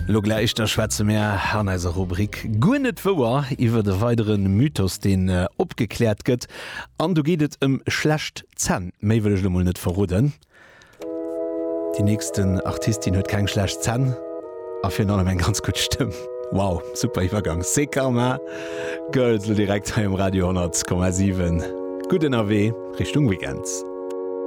Lo gleich der Schwätzemeer an eiser Rubrik Gunnet woer iwwer de weiteren Mythos den opgeklärt gëtt. An du gehtet schlecht Zahn. Méi will ich net verruden. Die nächsten Artistin huet kein schlecht Zahn. Afir allem eng ganz gut Stimme. Wow, super Übergang. Sekarma, Girls direkt im Radio 100,7. Guten AW, Richtung Weekends.